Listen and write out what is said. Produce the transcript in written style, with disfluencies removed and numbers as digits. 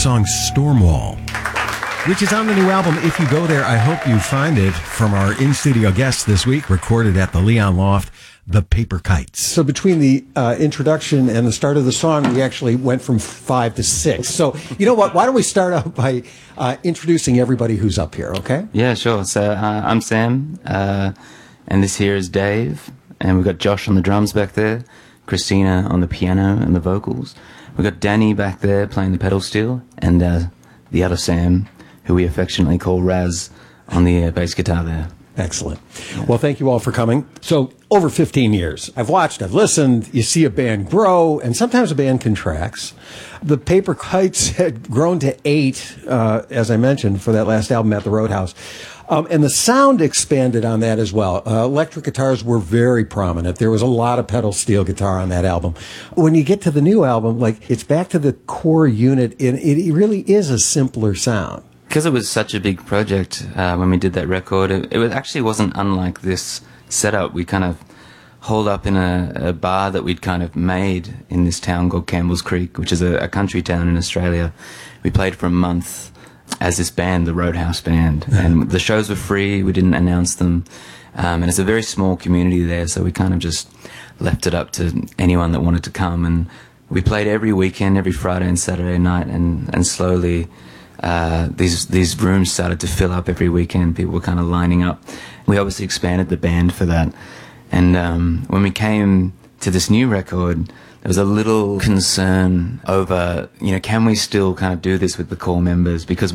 song Stormwall, which is on the new album. If you go there, I hope you find it, from our in-studio guest this week, recorded at the Leon Loft, The Paper Kites. So between the introduction and the start of the song, we actually went from 5 to 6. So, you know what? Why don't we start out by introducing everybody who's up here, okay? Yeah, sure. So I'm Sam, and this here is Dave, and we've got Josh on the drums back there, Christina on the piano and the vocals. We've got Danny back there playing the pedal steel, and the other Sam, who we affectionately call Raz, on the bass guitar there. Excellent. Well, thank you all for coming. So, over 15 years, I've watched, I've listened, you see a band grow, and sometimes a band contracts. The Paper Kites had grown to 8, as I mentioned, for that last album at the Roadhouse. And the sound expanded on that as well. Electric guitars were very prominent. There was a lot of pedal steel guitar on that album. When you get to the new album, like, it's back to the core unit, and it really is a simpler sound. Because it was such a big project when we did that record, it actually wasn't unlike this setup. We kind of holed up in a bar that we'd kind of made in this town called Campbell's Creek, which is a country town in Australia. We played for a month as this band, the Roadhouse Band, and the shows were free. We didn't announce them, and it's a very small community there, so we kind of just left it up to anyone that wanted to come. And we played every weekend, every Friday and Saturday night, and slowly these rooms started to fill up every weekend. People were kind of lining up. We obviously expanded the band for that, and when we came to this new record, there was a little concern over, can we still kind of do this with the core members, because